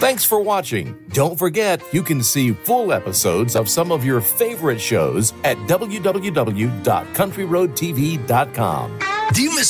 Thanks for watching. Don't forget, you can see full episodes of some of your favorite shows at www.countryroadtv.com. Do you miss